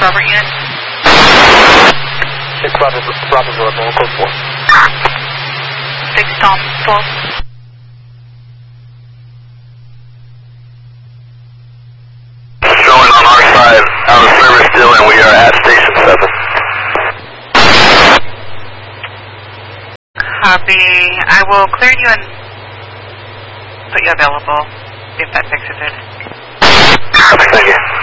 Robert unit. 6 Bravo, Normal code 4. 6 Tom, 12. Showing on our side, out of service still, and we are at station 7. Copy. I will clear you and put you available if that's exited. Thank you.